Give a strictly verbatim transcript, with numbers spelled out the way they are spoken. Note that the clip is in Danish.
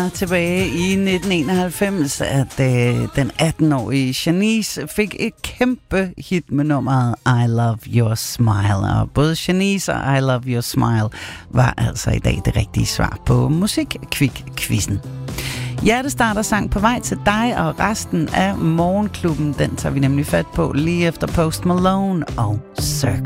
Tilbage i nitten enoghalvfems, at øh, den atten-årige Shanice fik et kæmpe hit med nummeret I Love Your Smile. Og både Shanice og I Love Your Smile var altså i dag det rigtige svar på Musikquiz-quizzen. Hjertestarter sang på vej til dig, og resten af Morgenklubben, den tager vi nemlig fat på lige efter Post Malone og Circle.